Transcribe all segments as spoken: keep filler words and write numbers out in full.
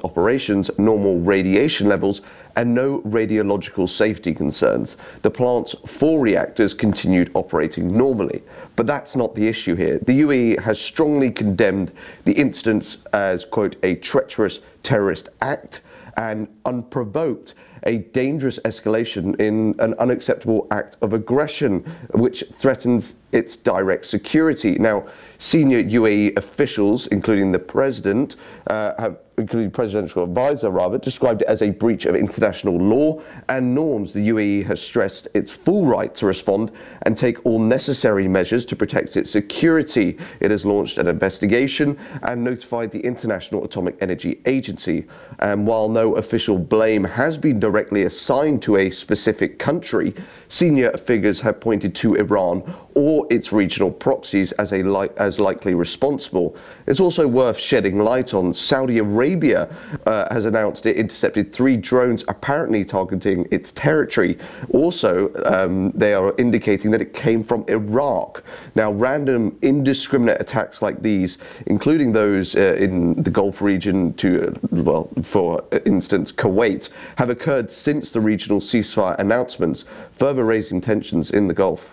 operations, normal radiation levels, and no radiological safety concerns. The plant's four reactors continued operating normally. But that's not the issue here. The U A E has strongly condemned the incidents as, quote, a treacherous terrorist act and unprovoked, a dangerous escalation in an unacceptable act of aggression which threatens its direct security. Now, senior U A E officials, including the president, uh, have, including presidential advisor rather, described it as a breach of international law and norms. The U A E has stressed its full right to respond and take all necessary measures to protect its security. It has launched an investigation and notified the International Atomic Energy Agency. And while no official blame has been directly assigned to a specific country, senior figures have pointed to Iran or its regional proxies as a li- as likely responsible. It's also worth shedding light on Saudi Arabia uh, has announced it intercepted three drones apparently targeting its territory. Also, um, they are indicating that it came from Iraq. Now, random indiscriminate attacks like these, including those uh, in the Gulf region to, uh, well, for instance, Kuwait, have occurred since the regional ceasefire announcements, further raising tensions in the Gulf.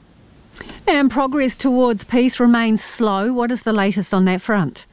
And progress towards peace remains slow. What is the latest on that front?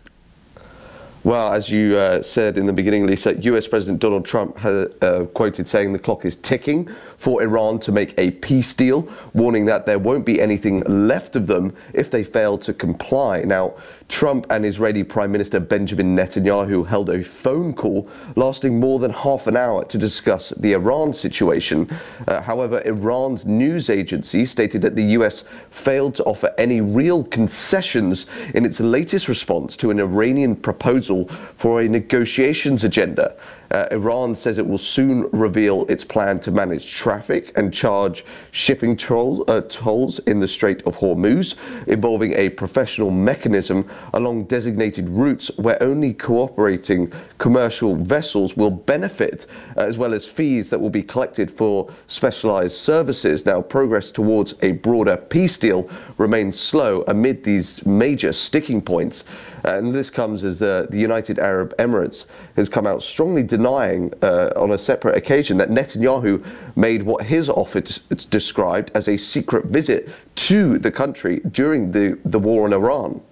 Well, as you uh, said in the beginning, Lisa, U S President Donald Trump has uh, quoted saying the clock is ticking for Iran to make a peace deal, warning that there won't be anything left of them if they fail to comply. Now, Trump and Israeli Prime Minister Benjamin Netanyahu held a phone call lasting more than half an hour to discuss the Iran situation. Uh, however, Iran's news agency stated that the U S failed to offer any real concessions in its latest response to an Iranian proposal for a negotiations agenda. Uh, Iran says it will soon reveal its plan to manage traffic and charge shipping troll, uh, tolls in the Strait of Hormuz, involving a professional mechanism along designated routes where only cooperating commercial vessels will benefit, uh, as well as fees that will be collected for specialized services. Now, progress towards a broader peace deal remains slow amid these major sticking points. And this comes as the, the United Arab Emirates has come out strongly denying uh, on a separate occasion that Netanyahu made what his office described as a secret visit to the country during the, the war in Iran.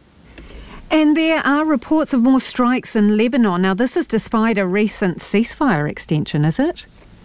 And there are reports of more strikes in Lebanon. Now, this is despite a recent ceasefire extension, is it?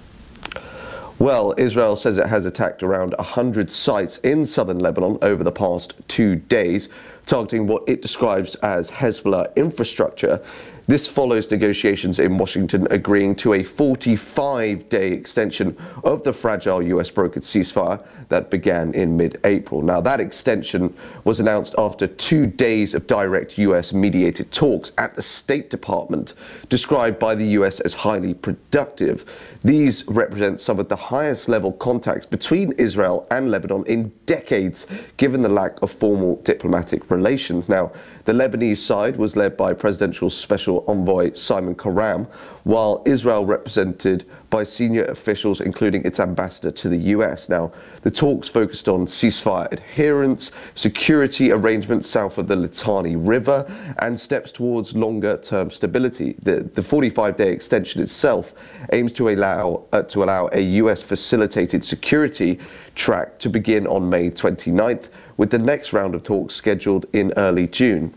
Well, Israel says it has attacked around one hundred sites in southern Lebanon over the past two days, targeting what it describes as Hezbollah infrastructure. This follows negotiations in Washington agreeing to a forty-five day extension of the fragile U S brokered ceasefire that began in mid-April. Now, that extension was announced after two days of direct U S mediated talks at the State Department, described by the U S as highly productive. These represent some of the highest level contacts between Israel and Lebanon in decades, given the lack of formal diplomatic relations. Now, the Lebanese side was led by Presidential Special Envoy Simon Karam, while Israel represented by senior officials, including its ambassador to the U S. Now, the talks focused on ceasefire adherence, security arrangements south of the Litani River, and steps towards longer-term stability. The, the forty-five day extension itself aims to allow uh, to allow a U S facilitated security track to begin on May twenty-ninth, with the next round of talks scheduled in early June.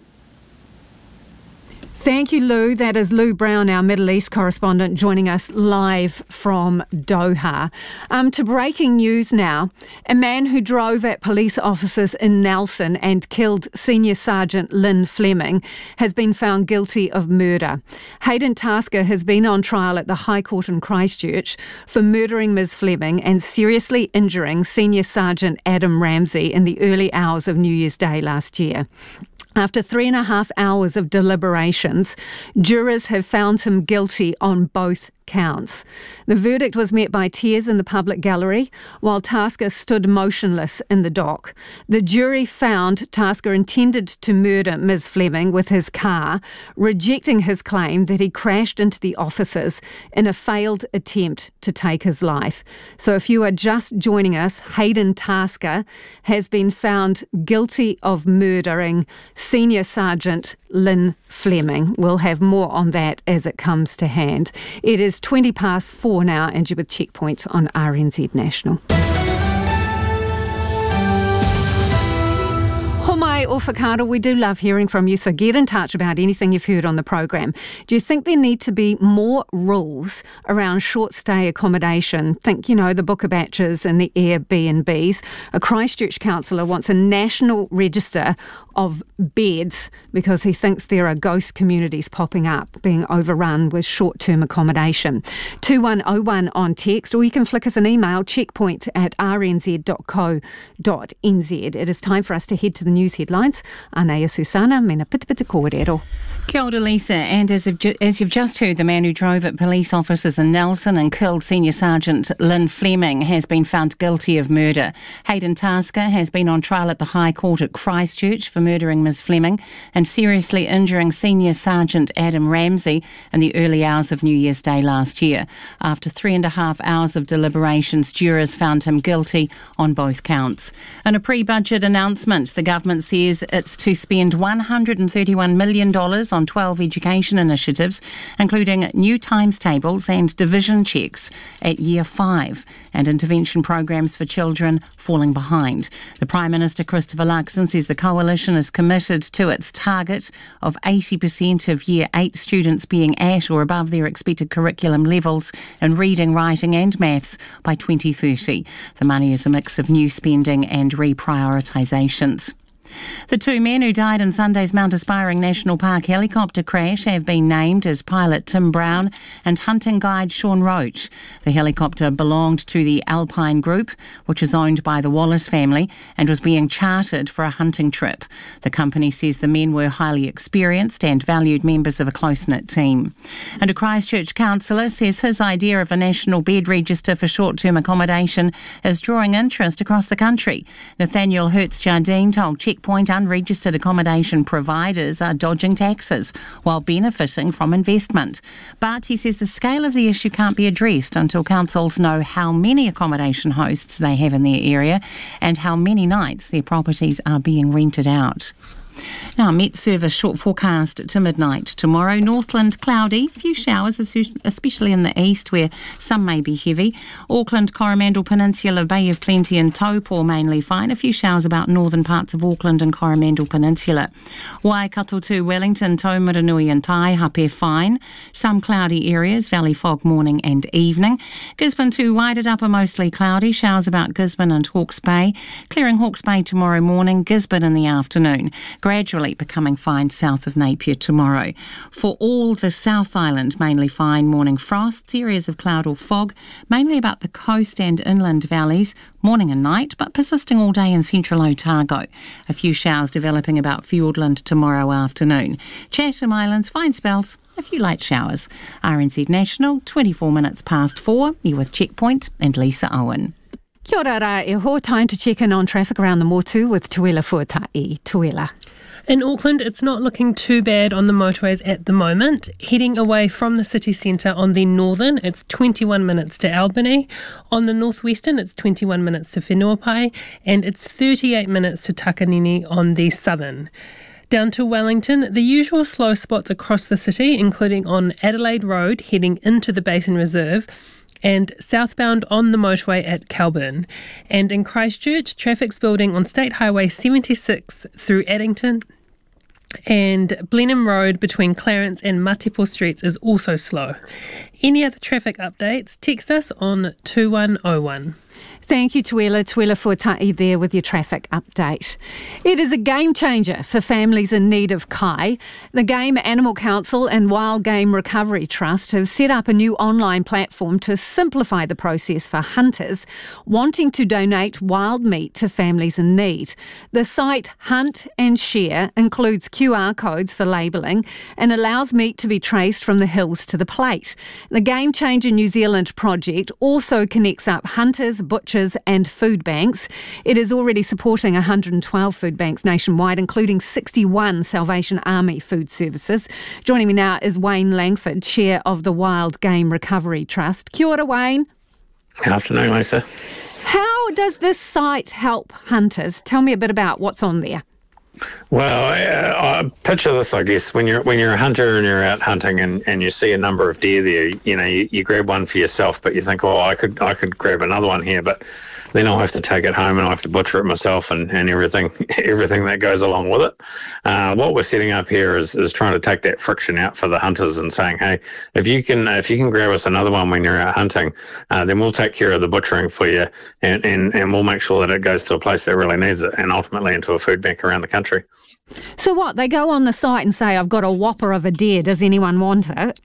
Thank you, Lou. That is Lou Brown, our Middle East correspondent, joining us live from Doha. Um, to breaking news now. A man who drove at police officers in Nelson and killed Senior Sergeant Lynn Fleming has been found guilty of murder. Hayden Tasker has been on trial at the High Court in Christchurch for murdering Miz Fleming and seriously injuring Senior Sergeant Adam Ramsey in the early hours of New Year's Day last year. After three and a half hours of deliberations, jurors have found him guilty on both counts. The verdict was met by tears in the public gallery, while Tasker stood motionless in the dock. The jury found Tasker intended to murder Miz Fleming with his car, rejecting his claim that he crashed into the officers in a failed attempt to take his life. So if you are just joining us, Hayden Tasker has been found guilty of murdering Senior Sergeant Lynn Fleming. We'll have more on that as it comes to hand. It is twenty past four now, and you're with Checkpoint on R N Z National. Homai o whakaaro, we do love hearing from you, so get in touch about anything you've heard on the program. Do you think there need to be more rules around short stay accommodation? Think, you know, the Booker Batches and the Airbnbs. A Christchurch councillor wants a national register of beds because he thinks there are ghost communities popping up, being overrun with short-term accommodation. two one oh one on text, or you can flick us an email, checkpoint at r n z dot co dot n z. It is time for us to head to the news headlines. Anaya Susana, mena pitipita kōrero. Kia ora, Lisa. And as, ju- as you've just heard, the man who drove at police officers in Nelson and killed Senior Sergeant Lynn Fleming has been found guilty of murder. Hayden Tasker has been on trial at the High Court at Christchurch for murdering Miz Fleming and seriously injuring Senior Sergeant Adam Ramsey in the early hours of New Year's Day last year. After three and a half hours of deliberations, jurors found him guilty on both counts. In a pre-budget announcement, the government says it's to spend one hundred thirty-one million dollars on twelve education initiatives, including new times tables and division checks at year five and intervention programs for children falling behind. The Prime Minister, Christopher Luxon, says the coalition is committed to its target of eighty percent of year eight students being at or above their expected curriculum levels in reading, writing and maths by twenty thirty. The money is a mix of new spending and reprioritisations. The two men who died in Sunday's Mount Aspiring National Park helicopter crash have been named as pilot Tim Brown and hunting guide Sean Roach. The helicopter belonged to the Alpine Group, which is owned by the Wallace family, and was being chartered for a hunting trip. The company says the men were highly experienced and valued members of a close-knit team. And a Christchurch councillor says his idea of a national bed register for short-term accommodation is drawing interest across the country. Nathaniel Hertz-Jardine told Check Point unregistered accommodation providers are dodging taxes while benefiting from investment. But he says the scale of the issue can't be addressed until councils know how many accommodation hosts they have in their area and how many nights their properties are being rented out. Now, Met Service short forecast to midnight tomorrow. Northland cloudy, few showers, especially in the east where some may be heavy. Auckland, Coromandel Peninsula, Bay of Plenty and Taupō mainly fine. A few showers about northern parts of Auckland and Coromandel Peninsula. Waikato to Wellington, Taumaranui and Taihape fine. Some cloudy areas, valley fog morning and evening. Gisborne to Wairarapa mostly cloudy. Showers about Gisborne and Hawke's Bay. Clearing Hawke's Bay tomorrow morning. Gisborne in the afternoon. Gradually becoming fine south of Napier tomorrow. For all the South Island, mainly fine morning frosts, areas of cloud or fog, mainly about the coast and inland valleys, morning and night, but persisting all day in central Otago. A few showers developing about Fiordland tomorrow afternoon. Chatham Islands, fine spells, a few light showers. R N Z National, twenty-four minutes past four. You're with Checkpoint and Lisa Owen. Kia ora rā e ho, time to check in on traffic around the Motu with Tuela Fuatai. Tuela. In Auckland, it's not looking too bad on the motorways at the moment. Heading away from the city centre on the northern, it's twenty-one minutes to Albany. On the northwestern, it's twenty-one minutes to Whenuapai, and it's thirty-eight minutes to Takanini on the southern. Down to Wellington, the usual slow spots across the city, including on Adelaide Road heading into the Basin Reserve, and southbound on the motorway at Calburn. And in Christchurch, traffic's building on State Highway seventy-six through Addington, and Blenheim Road between Clarence and Matipo Streets is also slow. Any other traffic updates, text us on two one oh one. Thank you, Tuela. Tuela Fuatai there with your traffic update. It is a game changer for families in need of kai. The Game Animal Council and Wild Game Recovery Trust have set up a new online platform to simplify the process for hunters wanting to donate wild meat to families in need. The site Hunt and Share includes Q R codes for labelling and allows meat to be traced from the hills to the plate. The Game Changer New Zealand project also connects up hunters, butchers and food banks. It is already supporting one hundred twelve food banks nationwide, including sixty-one Salvation Army food services. Joining me now is Wayne Langford, Chair of the Wild Game Recovery Trust. Kia ora, Wayne. Good afternoon, Lisa. How does this site help hunters? Tell me a bit about what's on there. Well, uh, uh, picture this, I guess, when you're when you're a hunter and you're out hunting and, and you see a number of deer there, you know, you, you grab one for yourself, but you think, oh, I could I could grab another one here, but then I'll have to take it home and I'll have to butcher it myself and, and everything everything that goes along with it. Uh, what we're setting up here is, is trying to take that friction out for the hunters and saying, hey, if you can if you can grab us another one when you're out hunting, uh, then we'll take care of the butchering for you and, and, and we'll make sure that it goes to a place that really needs it and ultimately into a food bank around the country. So what, they go on the site and say, I've got a whopper of a deer, does anyone want it?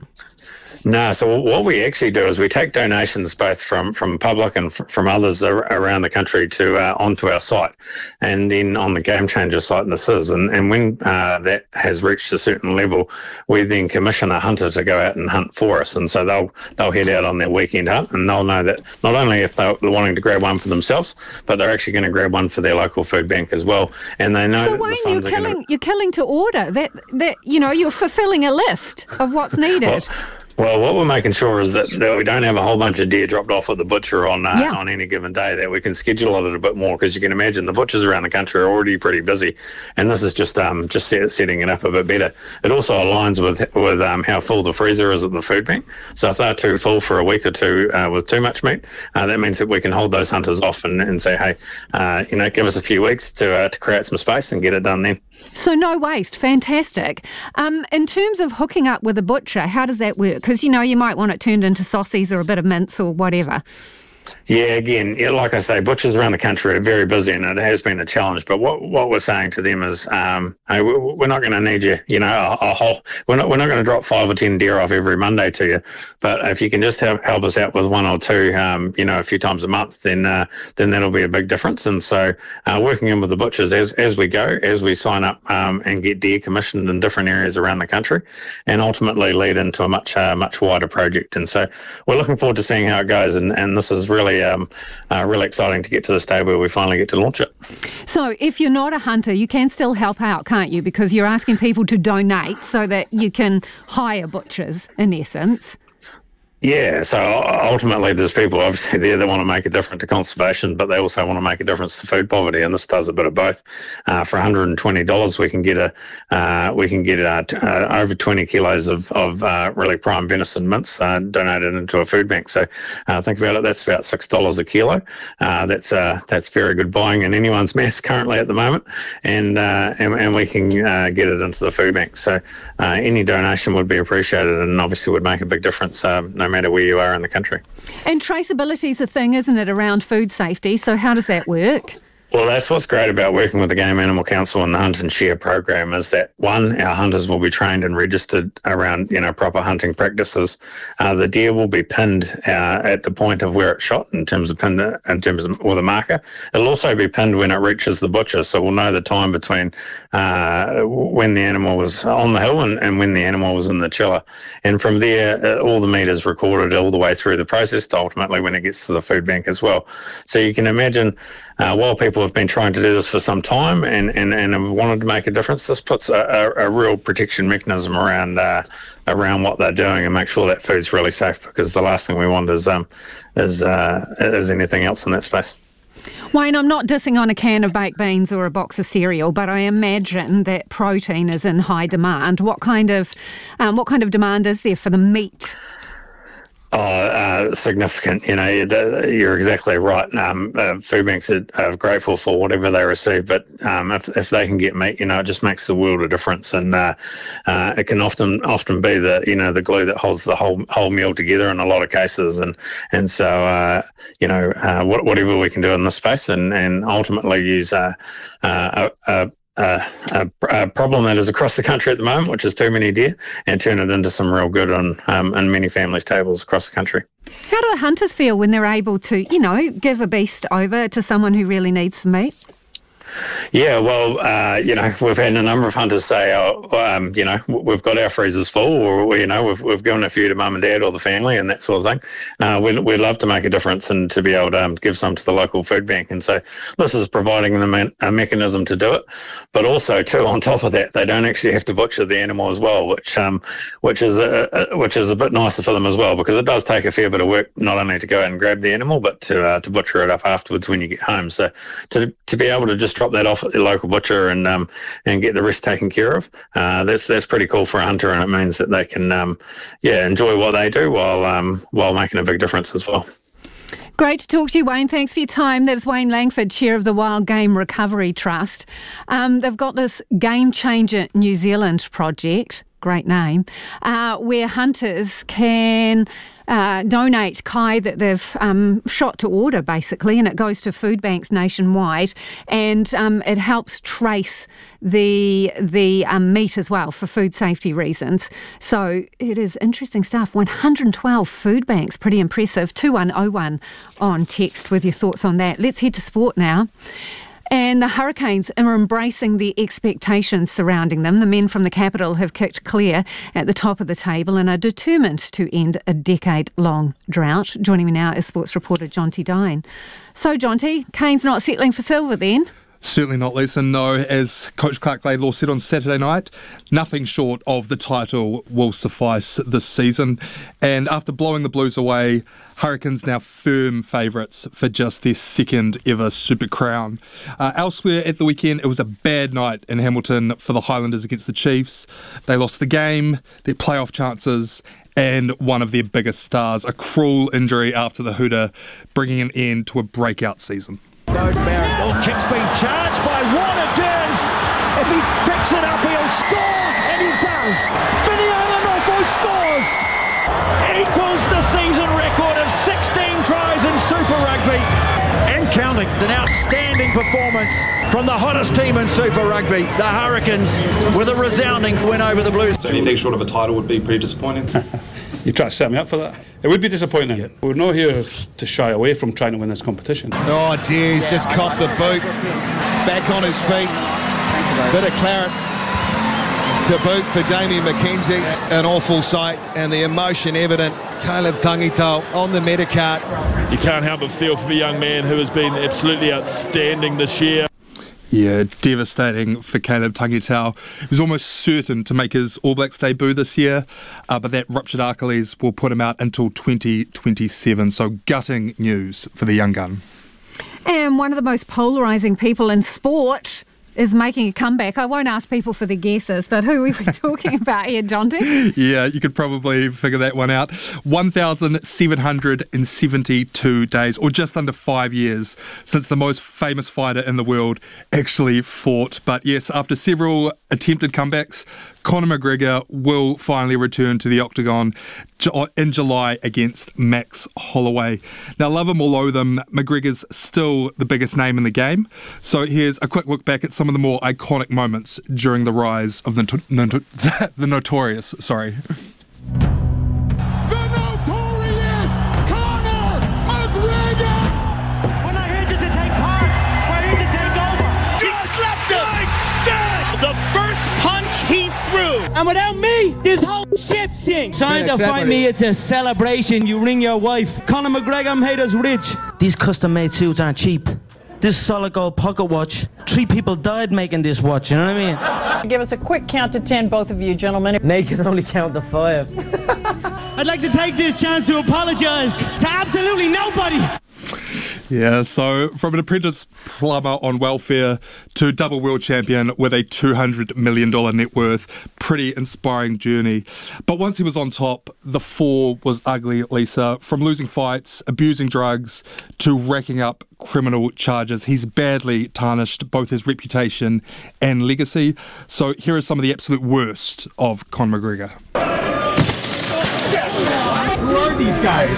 No, so what we actually do is we take donations both from, from public and f- from others ar- around the country to uh, onto our site, and then on the Game Changer site, and this is, and, and when uh, that has reached a certain level, we then commission a hunter to go out and hunt for us, and so they'll they'll head out on their weekend hunt, and they'll know that not only if they're wanting to grab one for themselves, but they're actually going to grab one for their local food bank as well, and they know. So that Wayne, the you're funds are killing gonna... you're killing to order. That that you know you're fulfilling a list of what's needed. Well, Well, what we're making sure is that, that we don't have a whole bunch of deer dropped off at the butcher on uh, yeah. on any given day, that we can schedule it a bit more, because you can imagine the butchers around the country are already pretty busy, and this is just um just set, setting it up a bit better. It also aligns with with um, how full the freezer is at the food bank. So if they're too full for a week or two uh, with too much meat, uh, that means that we can hold those hunters off and, and say, hey, uh, you know, give us a few weeks to uh, to create some space and get it done then. So no waste, fantastic. Um, in terms of hooking up with a butcher, how does that work? Because, you know, you might want it turned into sausages or a bit of mince or whatever. Yeah, again, yeah, like I say, butchers around the country are very busy, and it has been a challenge. But what, what we're saying to them is, um, hey, we're not going to need you, you know, a, a whole. We're not we're not going to drop five or ten deer off every Monday to you. But if you can just help help us out with one or two, um, you know, a few times a month, then uh, then that'll be a big difference. And so, uh, working in with the butchers as as we go, as we sign up um, and get deer commissioned in different areas around the country, and ultimately lead into a much uh, much wider project. And so, we're looking forward to seeing how it goes. And and this is really um, uh, really exciting to get to the stage where we finally get to launch it. So if you're not a hunter, you can still help out, can't you? Because you're asking people to donate so that you can hire butchers, in essence. Yeah, so ultimately there's people obviously there that want to make a difference to conservation, but they also want to make a difference to food poverty, and this does a bit of both. Uh, for one hundred twenty dollars, we can get a uh, we can get uh, t- uh, over twenty kilos of of uh, really prime venison mince uh, donated into a food bank. So uh, think about it, that's about six dollars a kilo. Uh, that's uh, that's very good buying in anyone's mess currently at the moment, and uh, and, and we can uh, get it into the food bank. So uh, any donation would be appreciated, and obviously would make a big difference, um, no matter where you are in the country. And traceability is a thing, isn't it, around food safety? So how does that work? Well, that's what's great about working with the Game Animal Council and the Hunt and Share program, is that, one, our hunters will be trained and registered around, you know, proper hunting practices. Uh, the deer will be pinned uh, at the point of where it's shot in terms of pinned, in terms of with a marker. It'll also be pinned when it reaches the butcher, so we'll know the time between uh, when the animal was on the hill and, and when the animal was in the chiller. And from there, uh, all the meat is recorded all the way through the process to ultimately when it gets to the food bank as well. So you can imagine, uh, while people have been trying to do this for some time and, and, and have wanted to make a difference, this puts a, a, a real protection mechanism around uh, around what they're doing and make sure that food's really safe, because the last thing we want is um is uh, is anything else in that space. Wayne, I'm not dissing on a can of baked beans or a box of cereal, but I imagine that protein is in high demand. What kind of um, what kind of demand is there for the meat? Oh, uh, significant. You know, the, you're exactly right. Um, uh, food banks are, are grateful for whatever they receive, but um, if if they can get meat, you know, it just makes the world of difference, and uh, uh, it can often often be the you know the glue that holds the whole whole meal together in a lot of cases, and and so uh, you know uh, what, whatever we can do in this space, and and ultimately use uh, uh, a, a Uh, a, a problem that is across the country at the moment, which is too many deer, and turn it into some real good on um, in many families' tables across the country. How do the hunters feel when they're able to, you know, give a beast over to someone who really needs some meat? Yeah, well, uh, you know, we've had a number of hunters say, oh, um, you know, we've got our freezers full, or, you know, we've, we've given a few to mum and dad or the family and that sort of thing. Uh, we'd, we'd love to make a difference and to be able to um, give some to the local food bank. And so this is providing them a mechanism to do it. But also, too, on top of that, they don't actually have to butcher the animal as well, which um, which is a, a, which is a bit nicer for them as well, because it does take a fair bit of work not only to go out and grab the animal, but to uh, to butcher it up afterwards when you get home. So to to be able to just drop that off at the local butcher and um and get the rest taken care of, uh, that's that's pretty cool for a hunter, and it means that they can um yeah enjoy what they do while um while making a big difference as well. Great to talk to you, Wayne. Thanks for your time. That's Wayne Langford, Chair of the Wild Game Recovery Trust. Um, they've got this Game Changer New Zealand project, great name, uh, where hunters can uh, donate kai that they've um, shot to order, basically, and it goes to food banks nationwide, and um, it helps trace the the um, meat as well for food safety reasons. So it is interesting stuff. one hundred twelve food banks, pretty impressive. two one oh one on text with your thoughts on that. Let's head to sport now. And the Hurricanes are embracing the expectations surrounding them. The men from the capital have kicked clear at the top of the table and are determined to end a decade-long drought. Joining me now is sports reporter Jonty Dine. So, Jonty, Canes not settling for silver then? Certainly not, Lisa. No, as Coach Clark Laidlaw said on Saturday night, nothing short of the title will suffice this season. And after blowing the Blues away, Hurricanes now firm favourites for just their second ever Super Crown. Uh, elsewhere at the weekend, it was a bad night in Hamilton for the Highlanders against the Chiefs. They lost the game, their playoff chances, and one of their biggest stars, a cruel injury after the hooter, bringing an end to a breakout season. Oh, kick's been charged by Warner Dearns. If he picks it up, he'll score, and he does. Vinny Alanofo scores. Equals the season record of sixteen tries in Super Rugby. And counting. An outstanding performance from the hottest team in Super Rugby, the Hurricanes, with a resounding win over the Blues. So anything short of a title would be pretty disappointing. You try to set me up for that. It would be disappointing. Yeah. We're not here to shy away from trying to win this competition. Oh dear, he's just copped the boot. Back on his feet. Bit of claret to boot for Damien McKenzie. An awful sight, and the emotion evident. Caleb Tangitau on the Medicart. You can't help but feel for the young man who has been absolutely outstanding this year. Yeah, devastating for Caleb Tangitau. He was almost certain to make his All Blacks debut this year, uh, but that ruptured Achilles will put him out until twenty twenty-seven, so gutting news for the young gun. And one of the most polarising people in sport is making a comeback. I won't ask people for the guesses, but who are we talking about here, Jonty? Yeah, you could probably figure that one out. one thousand seven hundred seventy-two days, or just under five years, since the most famous fighter in the world actually fought. But yes, after several attempted comebacks, Conor McGregor will finally return to the octagon in July against Max Holloway. Now, love him or loathe him, McGregor's still the biggest name in the game. So here's a quick look back at some of the more iconic moments during the rise of the, noto- the Notorious. Sorry. And without me, this whole ship sinks. Trying to fight me, it's a celebration. You ring your wife. Conor McGregor made us rich. These custom-made suits aren't cheap. This solid gold pocket watch, three people died making this watch, you know what I mean? Give us a quick count to ten, both of you gentlemen. Nate can only count to five. I'd like to take this chance to apologise to absolutely nobody. Yeah, so from an apprentice plumber on welfare to double world champion with a two hundred million dollars net worth. Pretty inspiring journey. But once he was on top, the fall was ugly, Lisa. From losing fights, abusing drugs, to racking up criminal charges, he's badly tarnished both his reputation and legacy. So here are some of the absolute worst of Conor McGregor. Who are these guys?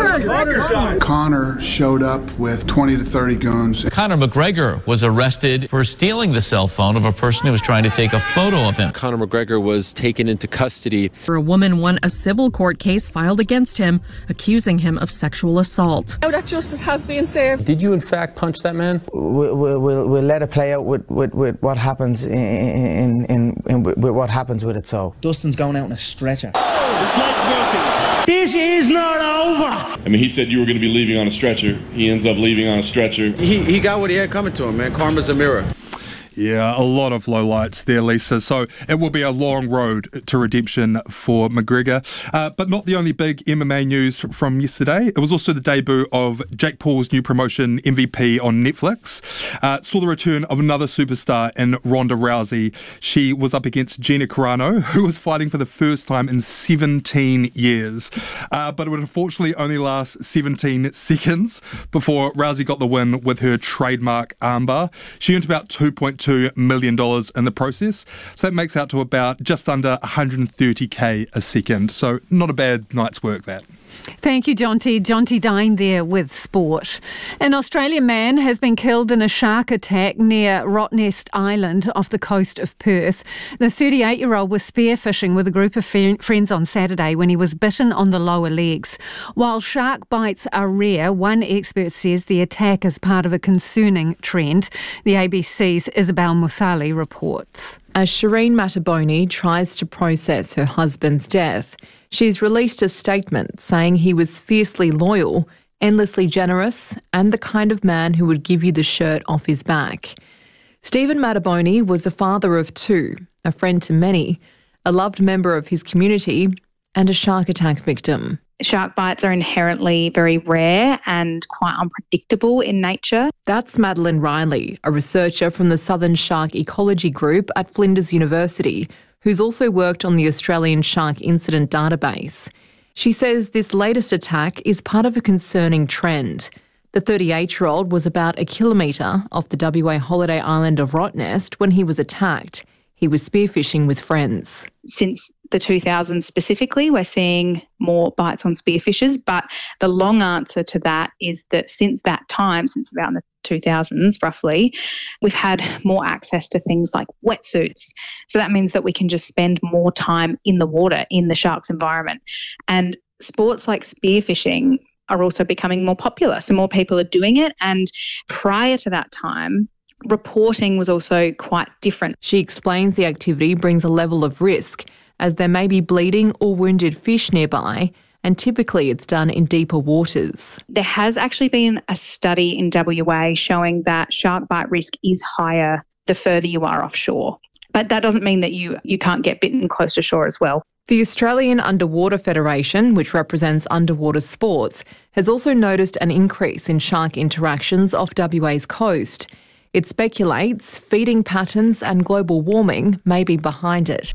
Conor showed up with twenty to thirty goons. Conor McGregor was arrested for stealing the cell phone of a person who was trying to take a photo of him. Conor McGregor was taken into custody. A woman won a civil court case filed against him, accusing him of sexual assault. Now that justice has been served. Did you in fact punch that man? We'll, we'll, we'll let it play out with, with, with what happens in, in, in, in with what happens with it. So Dustin's going out in a stretcher. Oh, the sled's broken. This is not over. I mean, he said you were going to be leaving on a stretcher. He ends up leaving on a stretcher. He, he got what he had coming to him, man. Karma's a mirror. Yeah, a lot of lowlights there, Lisa. So it will be a long road to redemption for McGregor. Uh, but not the only big M M A news from yesterday. It was also the debut of Jake Paul's new promotion, M V P, on Netflix. Uh, saw the return of another superstar in Ronda Rousey. She was up against Gina Carano, who was fighting for the first time in seventeen years. Uh, but it would unfortunately only last seventeen seconds before Rousey got the win with her trademark armbar. She earned about two point two million dollars in the process. So that makes out to about just under one hundred thirty thousand a second. So not a bad night's work, that. Thank you, Jonty. Jonty Dine there with sport. An Australian man has been killed in a shark attack near Rottnest Island off the coast of Perth. The thirty-eight-year-old was spearfishing with a group of friends on Saturday when he was bitten on the lower legs. While shark bites are rare, one expert says the attack is part of a concerning trend. The A B C's Isabel Musali reports. As Shireen Mataboni tries to process her husband's death, she's released a statement saying he was fiercely loyal, endlessly generous, and the kind of man who would give you the shirt off his back. Stephen Mataboni was a father of two, a friend to many, a loved member of his community, and a shark attack victim. Shark bites are inherently very rare and quite unpredictable in nature. That's Madeline Riley, a researcher from the Southern Shark Ecology Group at Flinders University, who's also worked on the Australian Shark Incident Database. She says this latest attack is part of a concerning trend. The thirty-eight-year-old was about a kilometre off the W A holiday island of Rottnest when he was attacked. He was spearfishing with friends. Since the two thousands specifically, we're seeing more bites on spearfishers, but the long answer to that is that since that time, since about the two thousands roughly, we've had more access to things like wetsuits. So that means that we can just spend more time in the water, in the shark's environment. And sports like spearfishing are also becoming more popular. So more people are doing it. And prior to that time, reporting was also quite different. She explains the activity brings a level of risk, as there may be bleeding or wounded fish nearby, and typically it's done in deeper waters. There has actually been a study in W A showing that shark bite risk is higher the further you are offshore. But that doesn't mean that you, you can't get bitten close to shore as well. The Australian Underwater Federation, which represents underwater sports, has also noticed an increase in shark interactions off W A's coast. It speculates feeding patterns and global warming may be behind it.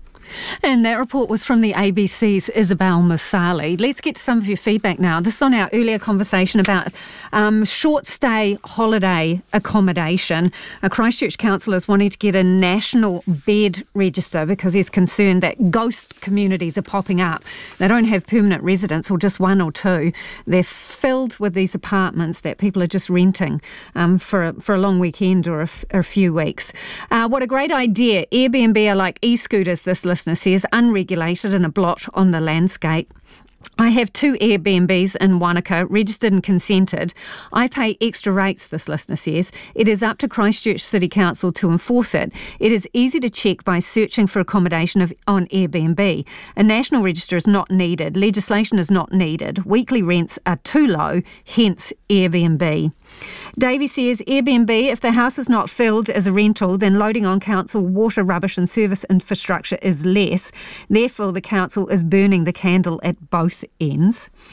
And that report was from the A B C's Isabel Musali. Let's get to some of your feedback now. This is on our earlier conversation about um, short-stay holiday accommodation. A Christchurch council is wanting to get a national bed register because he's concerned that ghost communities are popping up. They don't have permanent residents or just one or two. They're filled with these apartments that people are just renting um, for, a, for a long weekend or a, f- or a few weeks. Uh, what a great idea. Airbnb are like e-scooters, this listener says, unregulated and a blot on the landscape. I have two Airbnbs in Wanaka, registered and consented. I pay extra rates, this listener says. It is up to Christchurch City Council to enforce it. It is easy to check by searching for accommodation of, on Airbnb. A national register is not needed. Legislation is not needed. Weekly rents are too low, hence Airbnb. Davey says, Airbnb, if the house is not filled as a rental, then loading on council water, rubbish and service infrastructure is less. Therefore, the council is burning the candle at both ends.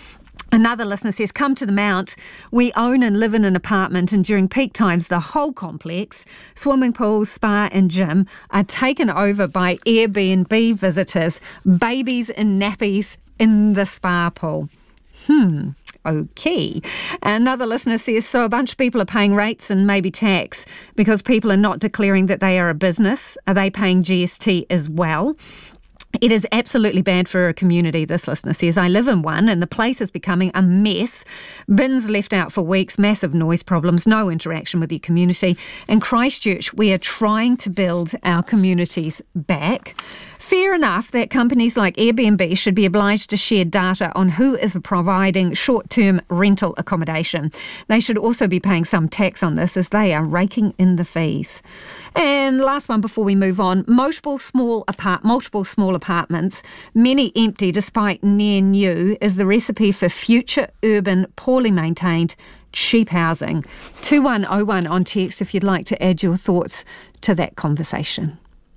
Another listener says, come to the Mount. We own and live in an apartment, and during peak times, the whole complex, swimming pool, spa and gym, are taken over by Airbnb visitors, babies in nappies in the spa pool. Hmm. Okay. Another listener says, so a bunch of people are paying rates and maybe tax because people are not declaring that they are a business. Are they paying G S T as well? It is absolutely bad for a community, this listener says. I live in one and the place is becoming a mess. Bins left out for weeks, massive noise problems, no interaction with the community. In Christchurch, we are trying to build our communities back. Fair enough that companies like Airbnb should be obliged to share data on who is providing short-term rental accommodation. They should also be paying some tax on this as they are raking in the fees. And last one before we move on, multiple small apart, multiple small apartments, many empty despite near new, is the recipe for future urban, poorly maintained, cheap housing. two one oh one on text if you'd like to add your thoughts to that conversation.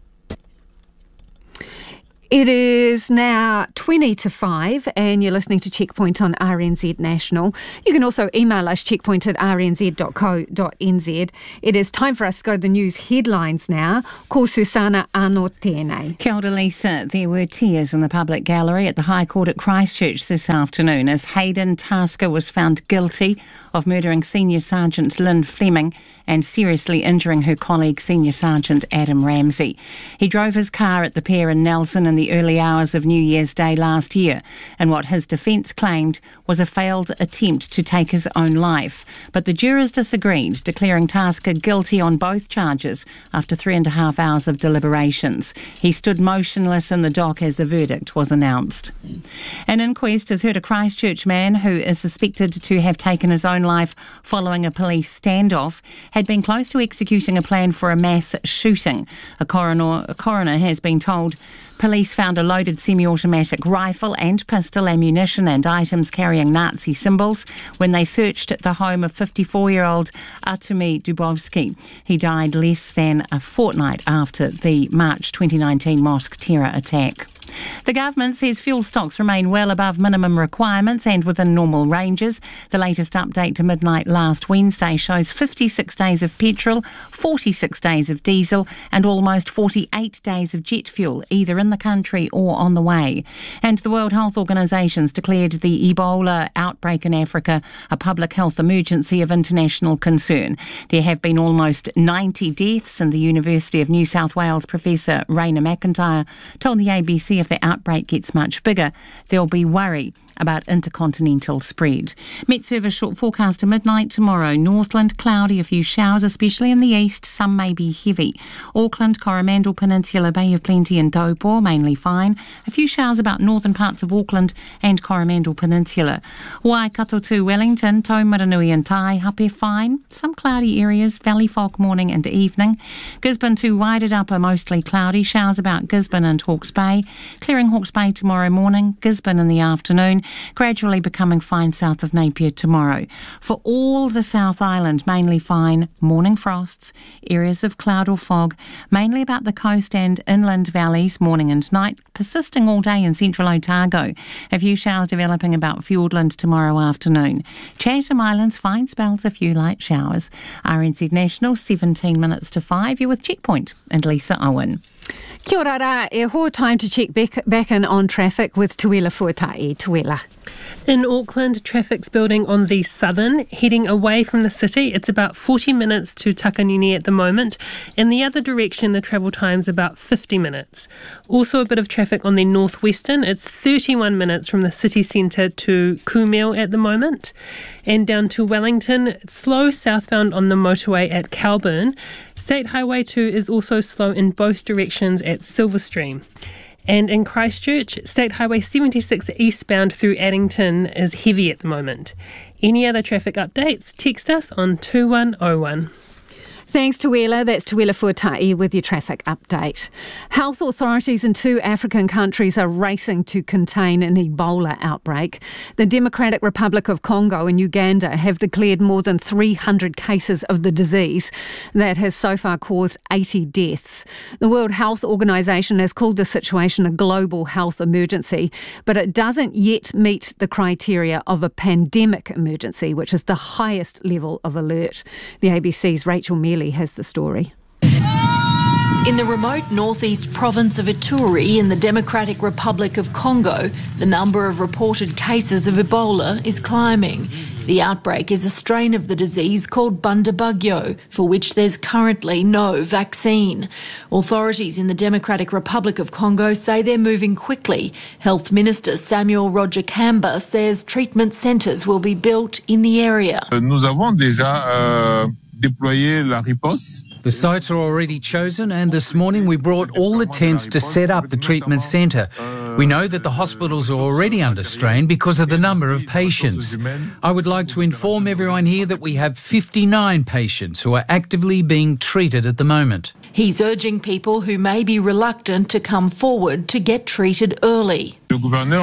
It is now twenty to five and you're listening to Checkpoint on R N Z National. You can also email us checkpoint at r n z dot co dot n z. It is time for us to go to the news headlines now. Ko Susana Anotene. Kia ora, Lisa. There were tears in the public gallery at the High Court at Christchurch this afternoon as Hayden Tasker was found guilty of murdering Senior Sergeant Lynn Fleming and seriously injuring her colleague Senior Sergeant Adam Ramsey. He drove his car at the pier in Nelson in the early hours of New Year's Day last year in what his defence claimed was a failed attempt to take his own life. But the jurors disagreed, declaring Tasker guilty on both charges after three and a half hours of deliberations. He stood motionless in the dock as the verdict was announced. An inquest has heard a Christchurch man who is suspected to have taken his own life following a police standoff had been close to executing a plan for a mass shooting. A coroner, a coroner has been told police found a loaded semi-automatic rifle and pistol ammunition and items carrying Nazi symbols when they searched the home of fifty-four-year-old Artemi Dubovsky. He died less than a fortnight after the March twenty nineteen mosque terror attack. The government says fuel stocks remain well above minimum requirements and within normal ranges. The latest update to midnight last Wednesday shows fifty-six days of petrol, forty-six days of diesel and almost forty-eight days of jet fuel, either in the country or on the way. And the World Health Organization's declared the Ebola outbreak in Africa a public health emergency of international concern. There have been almost ninety deaths, and the University of New South Wales Professor Raina McIntyre told the A B C if the outbreak gets much bigger, there'll be worry about intercontinental spread. Met Service short forecast to midnight tomorrow. Northland cloudy, a few showers, especially in the east. Some may be heavy. Auckland, Coromandel Peninsula, Bay of Plenty and Taupo, mainly fine. A few showers about northern parts of Auckland and Coromandel Peninsula. Waikato to Wellington, Taumaranui and Tai, Hape fine. Some cloudy areas, valley fog morning and evening. Gisborne to Wairarapa, mostly cloudy. Showers about Gisborne and Hawke's Bay. Clearing Hawke's Bay tomorrow morning. Gisborne in the afternoon. Gradually becoming fine south of Napier tomorrow. For all the South Island, mainly fine, morning frosts, areas of cloud or fog, mainly about the coast and inland valleys, morning and night, persisting all day in central Otago. A few showers developing about Fiordland tomorrow afternoon. Chatham Islands, fine spells, a few light showers. R N Z National, seventeen minutes to five. You're with Checkpoint and Lisa Owen. Kia ora rā, e ho time to check back, back in on traffic with Tuela Fuatai. Tuela. In Auckland, traffic's building on the southern, heading away from the city. It's about forty minutes to Takanini at the moment. In the other direction, the travel time's about fifty minutes. Also a bit of traffic on the northwestern. It's thirty-one minutes from the city centre to Kumil at the moment. And down to Wellington, it's slow southbound on the motorway at Calburn. State Highway two is also slow in both directions at Silverstream. And in Christchurch, State Highway seventy-six eastbound through Addington is heavy at the moment. Any other traffic updates, text us on two one oh one. Thanks, Tuela. That's Tuela Fuatai with your traffic update. Health authorities in two African countries are racing to contain an Ebola outbreak. The Democratic Republic of Congo and Uganda have declared more than three hundred cases of the disease that has so far caused eighty deaths. The World Health Organization has called the situation a global health emergency, but it doesn't yet meet the criteria of a pandemic emergency, which is the highest level of alert. The A B C's Rachel Mealy has the story. In the remote northeast province of Ituri in the Democratic Republic of Congo, the number of reported cases of Ebola is climbing. The outbreak is a strain of the disease called Bundibugyo, for which there's currently no vaccine. Authorities in the Democratic Republic of Congo say they're moving quickly. Health Minister Samuel Roger Kamba says treatment centres will be built in the area. Nous avons déjà euh, déployé la riposte. The sites are already chosen, and this morning we brought all the tents to set up the treatment centre. We know that the hospitals are already under strain because of the number of patients. I would like to inform everyone here that we have fifty-nine patients who are actively being treated at the moment. He's urging people who may be reluctant to come forward to get treated early. The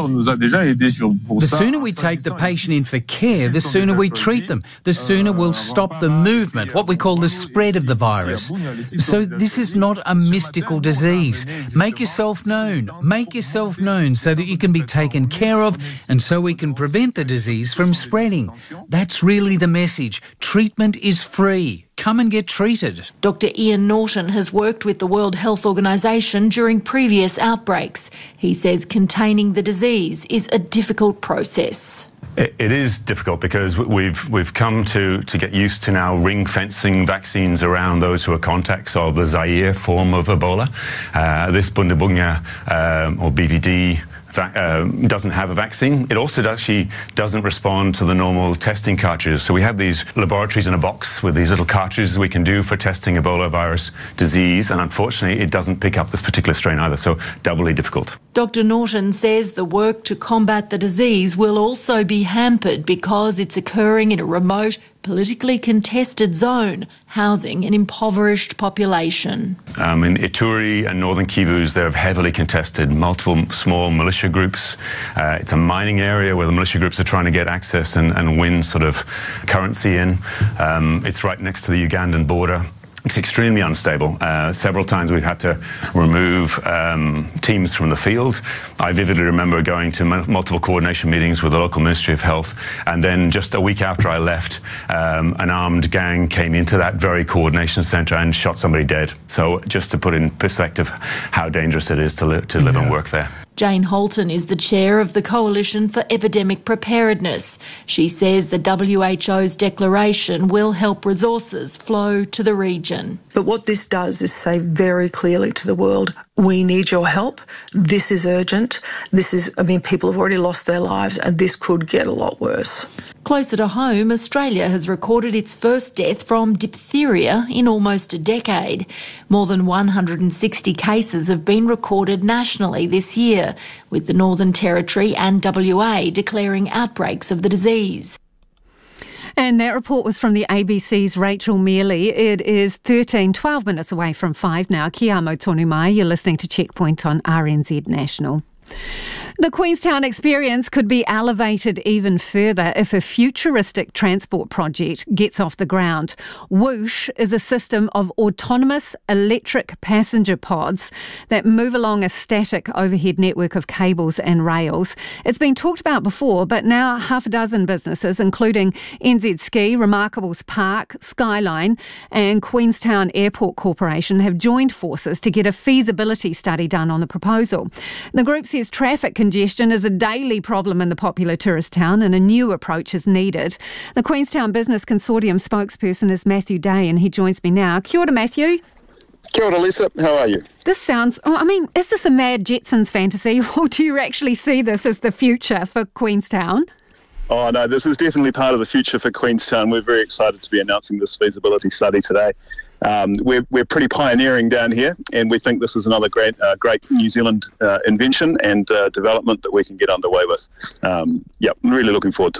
sooner we take the patient in for care, the sooner we treat them. The sooner we'll stop the movement, what we call the spread of the virus. So this is not a mystical disease. Make yourself known. Make yourself known so that you can be taken care of and so we can prevent the disease from spreading. That's really the message. Treatment is free. Come and get treated. Doctor Ian Norton has worked with the World Health Organization during previous outbreaks. He says containing the disease is a difficult process. It is difficult because we've we've come to, to get used to now ring fencing vaccines around those who are contacts of the Zaire form of Ebola. Uh, this Bundibugyo um, or B V D Uh, doesn't have a vaccine. It also actually doesn't respond to the normal testing cartridges. So we have these laboratories in a box with these little cartridges we can do for testing Ebola virus disease, and unfortunately it doesn't pick up this particular strain either, so doubly difficult. Doctor Norton says the work to combat the disease will also be hampered because it's occurring in a remote, politically contested zone, housing an impoverished population. Um, in Ituri and northern Kivus, they're heavily contested, multiple small militia groups. Uh, it's a mining area where the militia groups are trying to get access and, and win sort of currency in. Um, it's right next to the Ugandan border. It's extremely unstable. Uh, several times we've had to remove um, teams from the field. I vividly remember going to m- multiple coordination meetings with the local Ministry of Health, and then just a week after I left, um, an armed gang came into that very coordination centre and shot somebody dead. So just to put in perspective how dangerous it is to, li- to live yeah. and work there. Jane Holton is the chair of the Coalition for Epidemic Preparedness. She says the W H O's declaration will help resources flow to the region. But what this does is say very clearly to the world, we need your help. This is urgent. This is, I mean, people have already lost their lives and this could get a lot worse. Closer to home, Australia has recorded its first death from diphtheria in almost a decade. More than one hundred sixty cases have been recorded nationally this year, with the Northern Territory and W A declaring outbreaks of the disease. And that report was from the A B C's Rachel Mealy. It is thirteen, twelve minutes away from five now. Kia amo tonu mai. You're listening to Checkpoint on R N Z National. The Queenstown experience could be elevated even further if a futuristic transport project gets off the ground. Whoosh is a system of autonomous electric passenger pods that move along a static overhead network of cables and rails. It's been talked about before, but now half a dozen businesses, including N Z Ski, Remarkables Park, Skyline and Queenstown Airport Corporation, have joined forces to get a feasibility study done on the proposal. The group says traffic congestion is a daily problem in the popular tourist town and a new approach is needed. The Queenstown Business Consortium spokesperson is Matthew Day and he joins me now. Kia ora, Matthew. Kia ora, Lisa. How are you? This sounds, oh, I mean, is this a mad Jetsons fantasy or do you actually see this as the future for Queenstown? Oh, no, this is definitely part of the future for Queenstown. We're very excited to be announcing this feasibility study today. Um, we're, we're pretty pioneering down here, and we think this is another great uh, great New Zealand uh, invention and uh, development that we can get underway with. Um, yeah, I'm really looking forward to it.